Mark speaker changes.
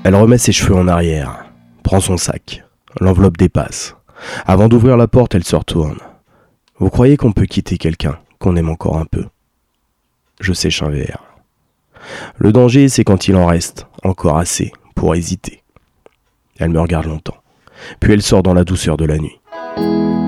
Speaker 1: Elle remet ses cheveux en arrière, prend son sac, l'enveloppe dépasse. Avant d'ouvrir la porte, elle se retourne. Vous croyez qu'on peut quitter quelqu'un qu'on aime encore un peu ? Je sèche un verre. Le danger, c'est quand il en reste encore assez pour hésiter. Elle me regarde longtemps, puis elle sort dans la douceur de la nuit.